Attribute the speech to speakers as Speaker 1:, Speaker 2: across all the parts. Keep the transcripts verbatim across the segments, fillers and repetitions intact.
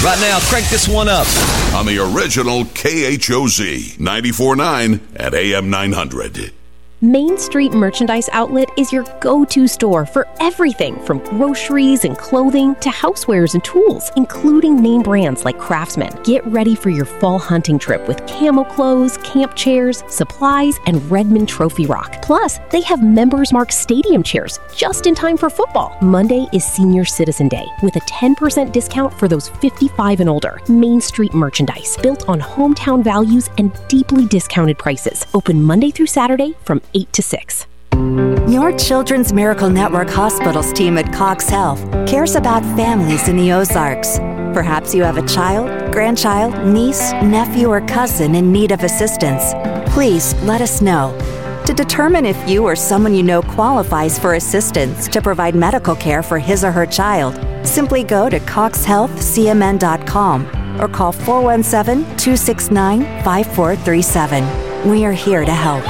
Speaker 1: Right now, crank this one up.
Speaker 2: On the original K H O Z, ninety-four point nine at A M nine hundred.
Speaker 3: Main Street Merchandise Outlet is your go-to store for everything from groceries and clothing to housewares and tools, including name brands like Craftsman. Get ready for your fall hunting trip with camo clothes, camp chairs, supplies, and Redmond Trophy Rock. Plus, they have Members Mark Stadium chairs just in time for football. Monday is Senior Citizen Day with a ten percent discount for those fifty-five and older. Main Street Merchandise, built on hometown values and deeply discounted prices. Open Monday through Saturday from eight to six.
Speaker 4: Your Children's Miracle Network Hospitals team at Cox Health cares about families in the Ozarks. Perhaps you have a child, grandchild, niece, nephew, or cousin in need of assistance. Please let us know. To determine if you or someone you know qualifies for assistance to provide medical care for his or her child, simply go to cox health c m n dot com or call four one seven, two six nine, five four three seven. We are here to help.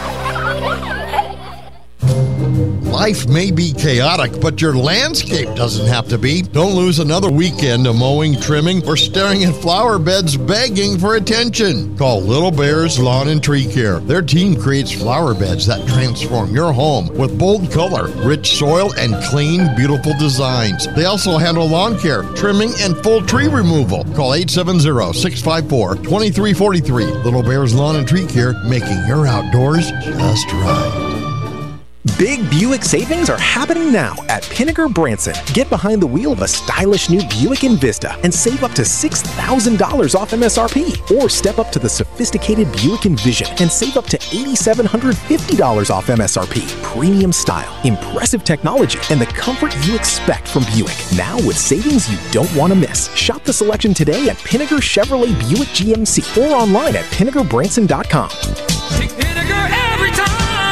Speaker 5: Life may be chaotic, but your landscape doesn't have to be. Don't lose another weekend of mowing, trimming, or staring at flower beds begging for attention. Call Little Bears Lawn and Tree Care. Their team creates flower beds that transform your home with bold color, rich soil, and clean, beautiful designs. They also handle lawn care, trimming, and full tree removal. Call eight seven zero, six five four, two three four three. Little Bears Lawn and Tree Care, making your outdoors just right.
Speaker 6: Big Buick savings are happening now at Pinnaker Branson. Get behind the wheel of a stylish new Buick Envista and save up to six thousand dollars off M S R P. Or step up to the sophisticated Buick Envision and save up to eight thousand seven hundred fifty dollars off M S R P. Premium style, impressive technology, and the comfort you expect from Buick. Now with savings you don't want to miss. Shop the selection today at Pinnaker Chevrolet Buick G M C or online at pinnaker branson dot com.
Speaker 7: Take Pinnaker every time.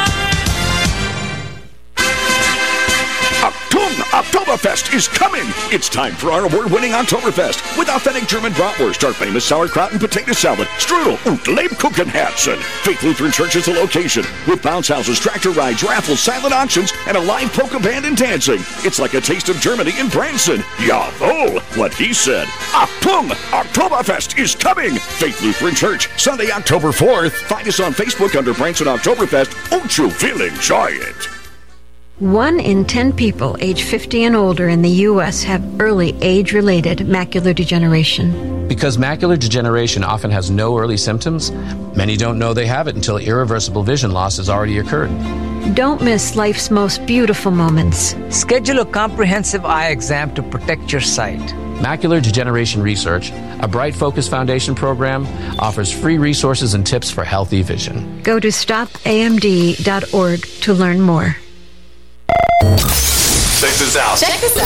Speaker 2: Oktoberfest is coming! It's time for our award-winning Oktoberfest with authentic German bratwurst, our famous sauerkraut and potato salad, strudel, und Lebkuchenherzen. Faith Lutheran Church is the location, with bounce houses, tractor rides, raffles, silent auctions, and a live polka band and dancing. It's like a taste of Germany in Branson. Jawohl, what he said. Achtung! Oktoberfest is coming! Faith Lutheran Church, Sunday, October fourth. Find us on Facebook under Branson Oktoberfest, and you will enjoy it.
Speaker 8: One in ten people age fifty and older in the U S have early age-related macular degeneration.
Speaker 9: Because macular degeneration often has no early symptoms, many don't know they have it until irreversible vision loss has already occurred.
Speaker 8: Don't miss life's most beautiful moments.
Speaker 10: Schedule a comprehensive eye exam to protect your sight.
Speaker 9: Macular Degeneration Research, a Bright Focus Foundation program, offers free resources and tips for healthy vision.
Speaker 8: Go to stop A M D dot org to learn more.
Speaker 2: Check this out.
Speaker 11: Check this out.